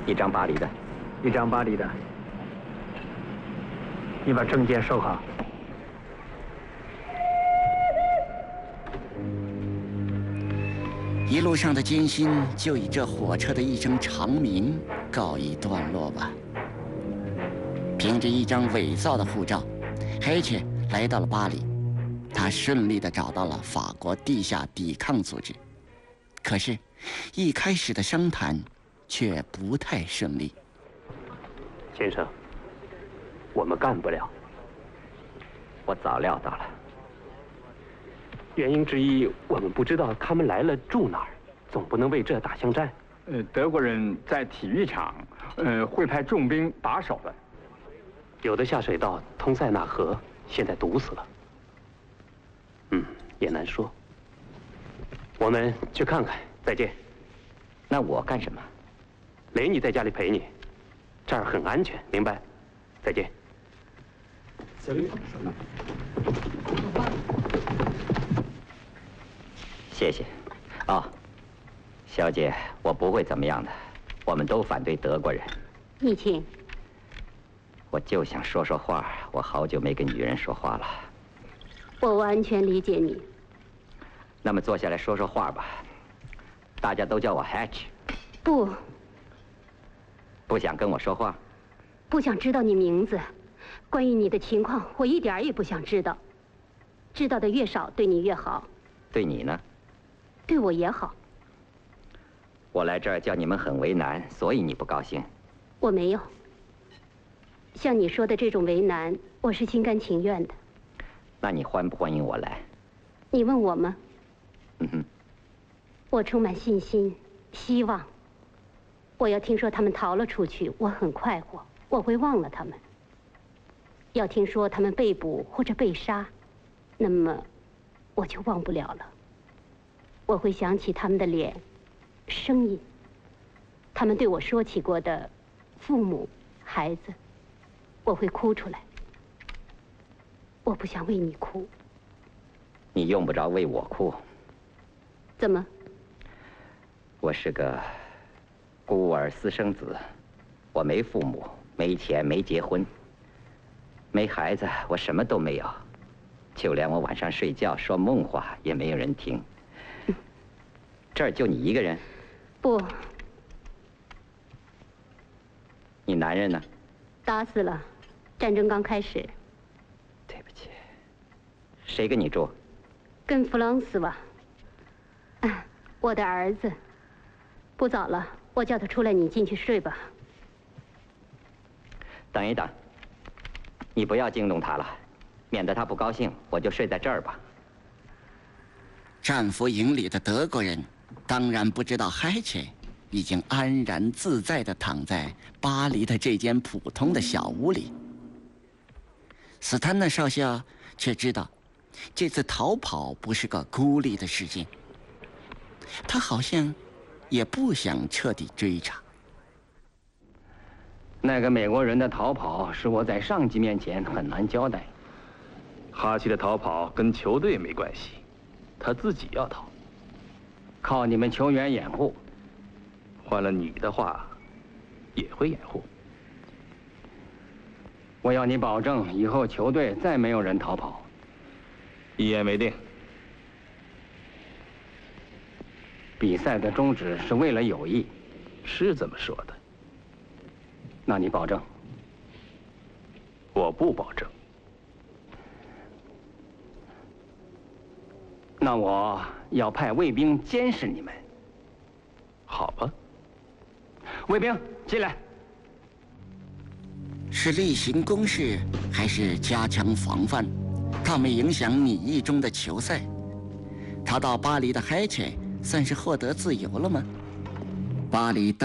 一张巴黎的， 一张巴黎的。你把证件收好。 一路上的艰辛就以这火车的一声长鸣告一段落吧。凭着一张伪造的护照，黑切来到了巴黎。他顺利地找到了法国地下抵抗组织，可是，一开始的商谈却不太顺利。 先生，我们干不了。我早料到了。原因之一，我们不知道他们来了住哪儿，总不能为这打巷战。 德国人在体育场，会派重兵把守的。 有的下水道通塞纳河，现在堵死了。也难说。我们去看看。再见。 那我干什么？ 雷尼在家里陪你，这儿很安全，明白？再见。 谢谢。哦，小姐，我不会怎么样的。我们都反对德国人。 你请。 我就想说说话，我好久没跟女人说话了。 我完全理解你。 那么坐下来说说话吧。大家都叫我 Hatch。 不。 不想跟我说话？ 不想知道你名字。关于你的情况，我一点也不想知道。知道的越少，对你越好。 对你呢？ 对我也好。 我来这儿叫你们很为难，所以你不高兴。 我没有。像你说的这种为难，我是心甘情愿的。 那你欢不欢迎我来？ 你问我吗？ 哼。 我充满信心，希望。我要听说他们逃了出去，我很快活，我会忘了他们。要听说他们被捕或者被杀，那么我就忘不了了。我会想起他们的脸、声音，他们对我说起过的父母、孩子，我会哭出来。我不想为你哭。 你用不着为我哭。 怎么？ 我是个孤儿私生子，我没父母，没钱，没结婚，没孩子，我什么都没有，就连我晚上睡觉说梦话也没有人听。这儿就你一个人？ 不。 你男人呢？ 打死了，战争刚开始。 对不起。谁跟你住？ 跟弗朗斯瓦。我的儿子。不早了，我叫他出来，你进去睡吧。 等一等，你不要惊动他了，免得他不高兴，我就睡在这儿吧。 战俘营里的德国人当然不知道海切已经安然自在地躺在巴黎的这间普通的小屋里。斯坦纳少校却知道，这次逃跑不是个孤立的事件，他好像也不想彻底追查。 那个美国人的逃跑是我在上级面前很难交代。 哈奇的逃跑跟球队没关系，他自己要逃， 靠你们球员掩护。 换了你的话，也会掩护。 我要你保证，以后球队再没有人逃跑。 一言为定。 比赛的宗旨是为了友谊， 是这么说的。 那你保证？ 我不保证。 那我要派卫兵监视你们。 好吧。 卫兵进来。 是例行公事，还是加强防范？它没影响你意中的球赛。逃到巴黎的海切算是获得自由了吗？巴黎